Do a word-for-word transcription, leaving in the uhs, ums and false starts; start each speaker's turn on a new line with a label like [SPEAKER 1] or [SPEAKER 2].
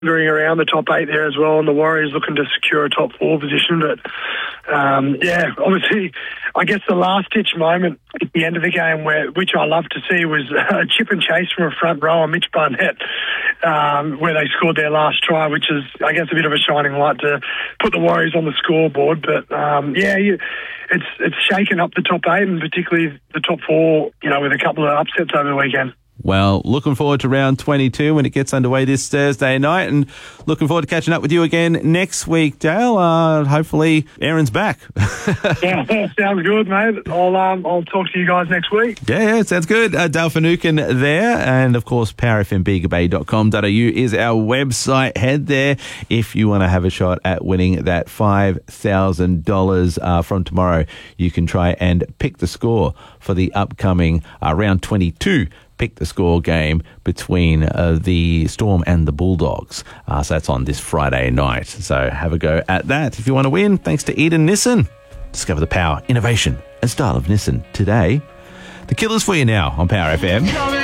[SPEAKER 1] wandering around the top eight there as well, and the Warriors looking to secure a top four position. But um, yeah, obviously, I guess the last-ditch moment at the end of the game, where which I love to see, was a chip and chase from a front rower, Mitch Barnett, um, where they scored their last try, which is, I guess, a bit of a shining light to put the Warriors on the scoreboard. But um, yeah, you, it's it's shaken up the top eight, and particularly the top four, you know, with a couple of upsets over the weekend.
[SPEAKER 2] Well, looking forward to round twenty-two when it gets underway this Thursday night, and looking forward to catching up with you again next week, Dale. Uh, hopefully Aaron's back.
[SPEAKER 1] Yeah, sounds good, mate. I'll um, I'll talk to you guys next week.
[SPEAKER 2] Yeah, yeah, sounds good. Uh, Dale Finucane there, and of course power f m bega bay dot com dot a u is our website. Head there if you want to have a shot at winning that five thousand dollars uh, from tomorrow. You can try and pick the score for the upcoming uh, round twenty-two pick the score game between uh, the Storm and the Bulldogs. Uh, so that's on this Friday night. So have a go at that if you want to win. Thanks to Eden Nissan. Discover the power, innovation and style of Nissan today. The Killers for you now on Power F M.